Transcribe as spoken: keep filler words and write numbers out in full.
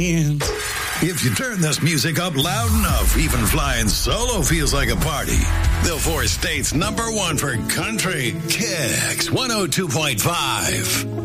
If you turn this music up loud enough, even flying solo feels like a party. The four states number one for country, Kicks one oh two point five.